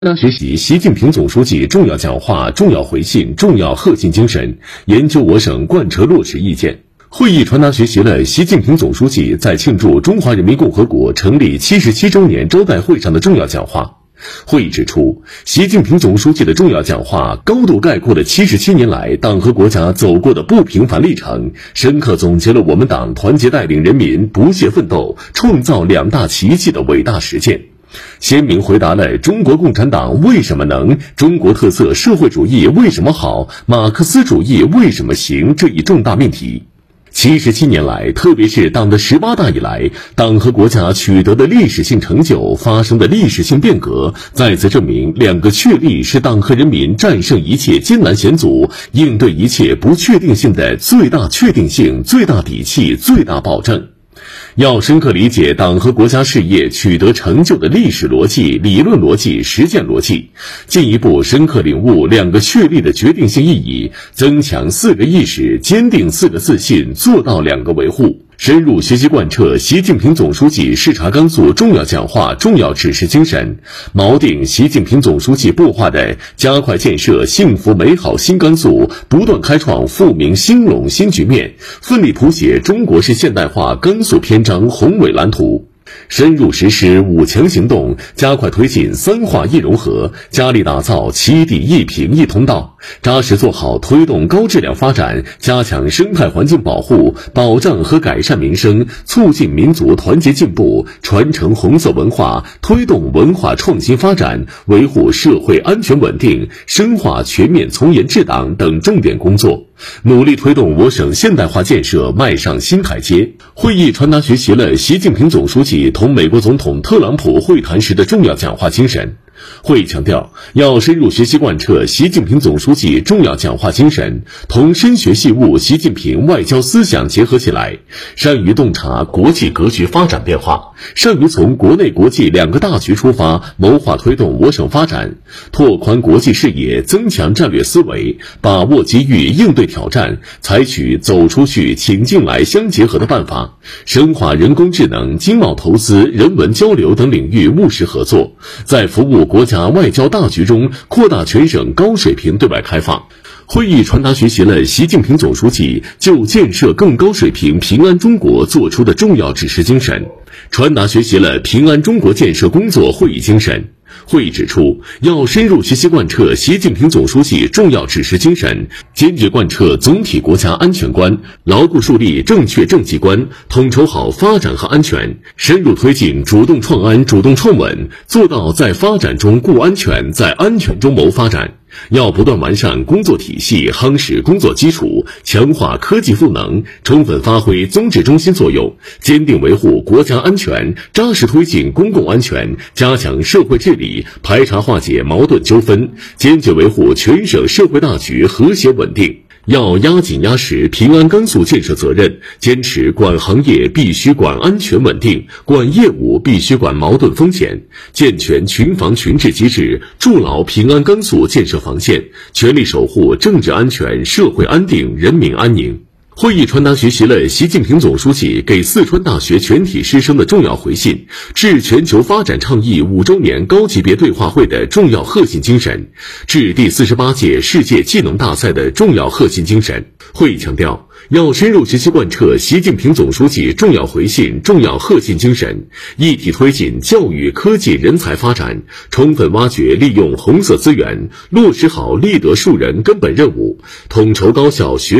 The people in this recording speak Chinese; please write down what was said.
学习习近平总书记重要讲话、重要回信、重要核心精神，研究我省贯彻落实意见。会议传达学习了习近平总书记在庆祝中华人民共和国成立77周年招待会上的重要讲话。会议指出，习近平总书记的重要讲话高度概括了77年来党和国家走过的不平凡历程，深刻总结了我们党团结带领人民不懈奋斗、创造2大奇迹的伟大实践，鲜明回答了中国共产党为什么能、中国特色社会主义为什么好、马克思主义为什么行这一重大命题。77年来，特别是党的18大以来，党和国家取得的历史性成就、发生的历史性变革，再次证明2个确立是党和人民战胜一切艰难险阻、应对一切不确定性的最大确定性、最大底气、最大保证。要深刻理解党和国家事业取得成就的历史逻辑、理论逻辑、实践逻辑，进一步深刻领悟2个确立的决定性意义，增强4个意识，坚定4个自信，做到2个维护。深入学习贯彻习近平总书记视察甘肃重要讲话、重要指示精神，锚定习近平总书记擘画的加快建设幸福美好新甘肃，不断开创富民兴隆新局面，奋力谱写中国式现代化甘肃篇章宏伟蓝图。深入实施5强行动，加快推进3化1融合，加力打造7地1平1通道，扎实做好推动高质量发展，加强生态环境保护，保障和改善民生，促进民族团结进步，传承红色文化，推动文化创新发展，维护社会安全稳定，深化全面从严治党等重点工作，努力推动我省现代化建设迈上新台阶。会议传达学习了习近平总书记同美国总统特朗普会谈时的重要讲话精神。会议强调，要深入学习贯彻习近平总书记重要讲话精神，同深学细悟习近平外交思想结合起来，善于洞察国际格局发展变化，善于从国内国际2个大局出发，谋划推动我省发展，拓宽国际视野，增强战略思维，把握机遇，应对挑战，采取走出去、请进来相结合的办法，深化人工智能、经贸投资、人文交流等领域务实合作，在服务国家外交大局中扩大全省高水平对外开放。会议传达学习了习近平总书记就建设更高水平平安中国作出的重要指示精神，传达学习了平安中国建设工作会议精神。会议指出，要深入学习贯彻习近平总书记重要指示精神，坚决贯彻总体国家安全观，牢固树立正确政绩观，统筹好发展和安全，深入推进主动创安、主动创稳，做到在发展中顾安全，在安全中谋发展。要不断完善工作体系，夯实工作基础，强化科技赋能，充分发挥综治中心作用，坚定维护国家安全，扎实推进公共安全，加强社会治理，排查化解矛盾纠纷，坚决维护全省社会大局和谐稳定。要压紧压实平安甘肃建设责任，坚持管行业必须管安全稳定，管业务必须管矛盾风险，健全群防群治机制，筑牢平安甘肃建设防线，全力守护政治安全、社会安定、人民安宁。会议传达学习了习近平总书记给四川大学全体师生的重要回信，致全球发展倡议5周年高级别对话会的重要核心精神，致第48届世界技能大赛的重要核心精神。会议强调，要深入学习贯彻习近平总书记重要回信、重要核心精神，一体推进教育、科技、人才发展，充分挖掘利用红色资源，落实好立德树人根本任务，统筹高校学